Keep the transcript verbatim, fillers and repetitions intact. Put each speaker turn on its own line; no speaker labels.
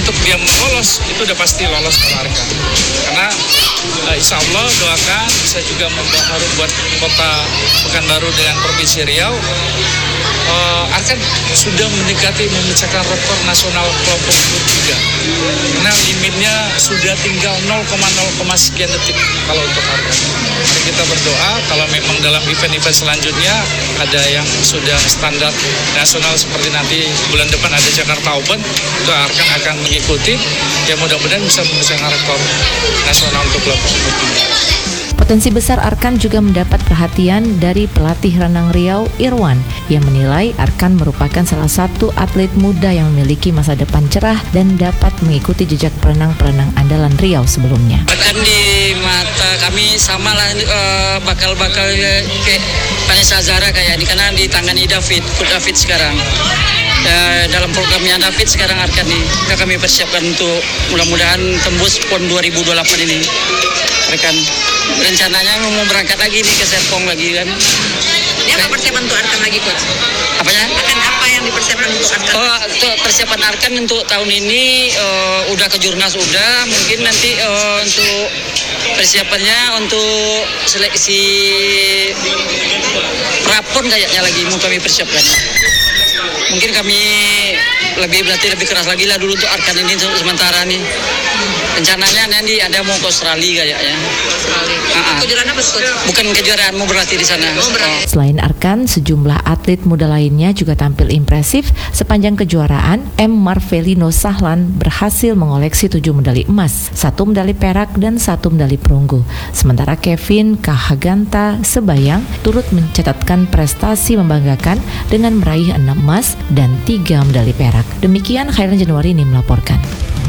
untuk dia lolos itu udah pasti lolos kalau Arkan. Karena uh, insya Allah doakan bisa juga membawa harum buat kota Pekanbaru dengan Provinsi Riau. Uh, Arkan sudah mendekati memecahkan rekor nasional kelompok umur tiga. Karena limitnya sudah tinggal nol koma nol sekian detik kalau untuk Arkan. Mari kita berdoa kalau memang dalam event-event selanjutnya ada yang sudah standar nasional seperti nanti bulan depan ada Jakarta Open, itu Arkan akan mengikuti. Ya mudah-mudahan bisa memecahkan rekor nasional untuk kelompok umur tiga.
Potensi besar Arkan juga mendapat perhatian dari pelatih renang Riau, Irwan, yang menilai Arkan merupakan salah satu atlet muda yang memiliki masa depan cerah dan dapat mengikuti jejak perenang-perenang andalan Riau sebelumnya.
Arkan di mata kami sama lah uh, bakal-bakal kayak Vanessa Zara kayak ini karena ditangani David, Coach David sekarang. Uh, dalam programnya David sekarang Arkan nih, kita kami persiapkan untuk mudah-mudahan tembus PON dua ribu dua puluh delapan ini. Arkan rencananya mau berangkat lagi nih ke Serpong lagi kan.
Ini apa persiapan untuk Arkan lagi, Coach?
Apanya?
Akan apa yang dipersiapkan untuk Arkan?
Oh, untuk persiapan Arkan untuk tahun ini uh, udah ke Jurnas udah, mungkin nanti uh, untuk persiapannya untuk seleksi Prapon kayaknya lagi mau kami persiapkan. Mungkin kami lebih berarti lebih keras lagi lah dulu untuk Arkan ini untuk sementara nih. Rencananya nanti ada mau ke Australia kayaknya.
Australia. Kejuaraan apa, Coach?
Bukan kejuaraan, mau berlatih di sana.
Oh, berlatih.
Selain Arkan, sejumlah atlet muda lainnya juga tampil impresif sepanjang kejuaraan. M. Marvelino Sahlan berhasil mengoleksi tujuh medali emas, satu medali perak dan satu medali perunggu. Sementara Kevin Kahaganta Sebayang turut mencatatkan prestasi membanggakan dengan meraih enam emas dan tiga medali perak. Demikian Khairan Januari ini melaporkan.